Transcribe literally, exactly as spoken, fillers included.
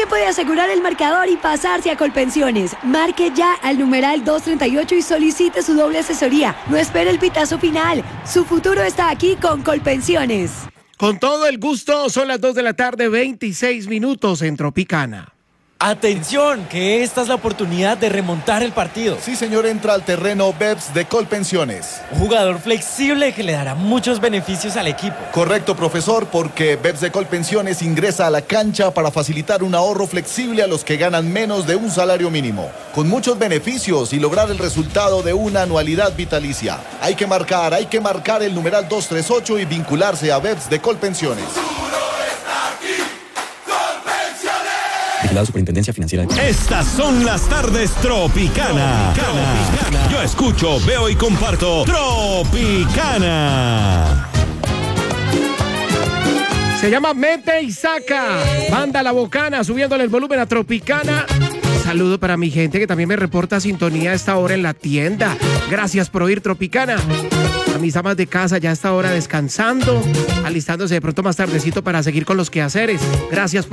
tiempo de asegurar el marcador y pasarse a Colpensiones. Marque ya al numeral doscientos treinta y ocho y solicite su doble asesoría. No espere el pitazo final. Su futuro está aquí con Colpensiones. Con todo el gusto, son las dos de la tarde, veintiséis minutos en Tropicana. Atención, que esta es la oportunidad de remontar el partido. Sí, señor, entra al terreno Beps de Colpensiones. Un jugador flexible que le dará muchos beneficios al equipo. Correcto, profesor, porque Beps de Colpensiones ingresa a la cancha para facilitar un ahorro flexible a los que ganan menos de un salario mínimo, con muchos beneficios y lograr el resultado de una anualidad vitalicia. Hay que marcar, hay que marcar el numeral doscientos treinta y ocho y vincularse a Beps de Colpensiones. La Superintendencia Financiera. Estas son las tardes Tropicana. Tropicana. Yo escucho, veo y comparto Tropicana. Se llama Mete y Saca. Banda La Bocana, subiéndole el volumen a Tropicana. Saludo para mi gente que también me reporta sintonía a esta hora en la tienda. Gracias por oír Tropicana. A mis amas de casa ya a esta hora descansando, alistándose de pronto más tardecito para seguir con los quehaceres. Gracias por